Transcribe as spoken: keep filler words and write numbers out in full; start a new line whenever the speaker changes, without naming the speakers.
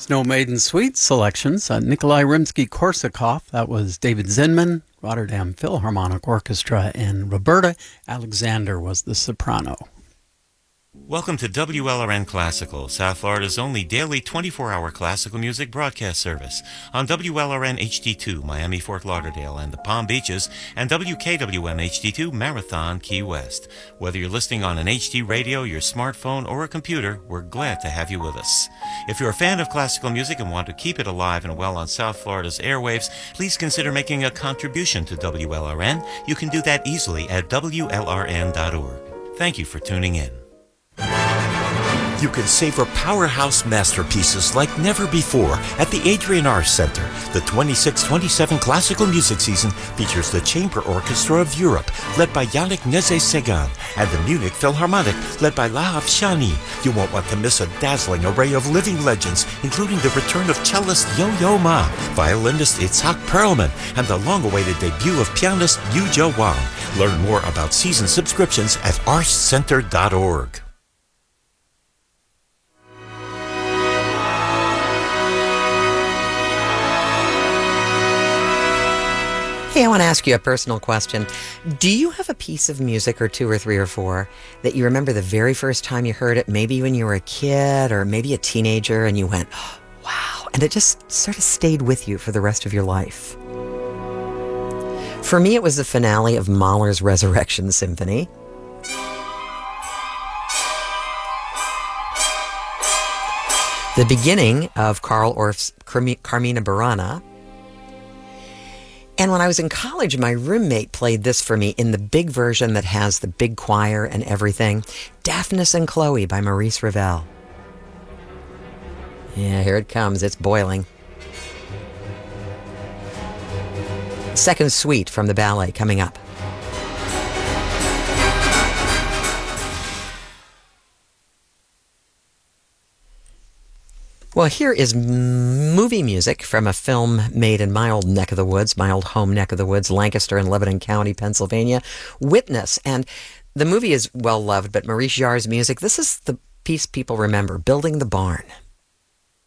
Snow Maiden Suite selections. Uh, Nikolai Rimsky-Korsakov, that was David Zinman, Rotterdam Philharmonic Orchestra, and Roberta Alexander was the soprano.
Welcome to W L R N Classical, South Florida's only daily twenty-four hour classical music broadcast service on W L R N H D two, Miami, Fort Lauderdale, and the Palm Beaches, and W K W M H D two, Marathon, Key West. Whether you're listening on an H D radio, your smartphone, or a computer, we're glad to have you with us. If you're a fan of classical music and want to keep it alive and well on South Florida's airwaves, please consider making a contribution to W L R N. You can do that easily at W L R N dot org. Thank you for tuning in.
You can savor powerhouse masterpieces like never before at the Adrian Arce Center. The twenty-six twenty-seven classical music season features the Chamber Orchestra of Europe, led by Yannick Nézet-Séguin, and the Munich Philharmonic, led by Lahav Shani. You won't want to miss a dazzling array of living legends, including the return of cellist Yo-Yo Ma, violinist Itzhak Perlman, and the long-awaited debut of pianist Yu-Jo Wang. Learn more about season subscriptions at arce center dot org.
Hey, I want to ask you a personal question. Do you have a piece of music, or two or three or four, that you remember the very first time you heard it, maybe when you were a kid or maybe a teenager, and you went, oh, wow, and it just sort of stayed with you for the rest of your life? For me, it was the finale of Mahler's Resurrection Symphony. The beginning of Carl Orff's Carmina Burana. And when I was in college, my roommate played this for me in the big version that has the big choir and everything. Daphnis and Chloe by Maurice Ravel. Yeah, here it comes. It's boiling. Second suite from the ballet coming up. Well, here is movie music from a film made in my old neck of the woods, my old home neck of the woods, Lancaster and Lebanon County, Pennsylvania, Witness. And the movie is well loved, but Maurice Jarre's music, this is the piece people remember, Building the Barn.